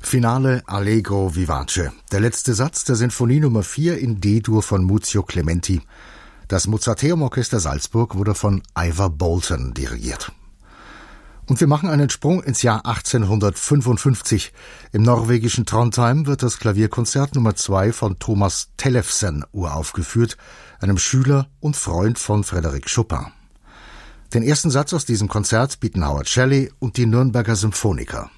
Finale Allegro vivace. Der letzte Satz der Sinfonie Nummer 4 in D-Dur von Muzio Clementi. Das Mozarteum-Orchester Salzburg wurde von Ivor Bolton dirigiert. Und wir machen einen Sprung ins Jahr 1855. Im norwegischen Trondheim wird das Klavierkonzert Nummer 2 von Thomas Tellefsen uraufgeführt, einem Schüler und Freund von Frédéric Chopin. Den ersten Satz aus diesem Konzert bieten Howard Shelley und die Nürnberger Symphoniker.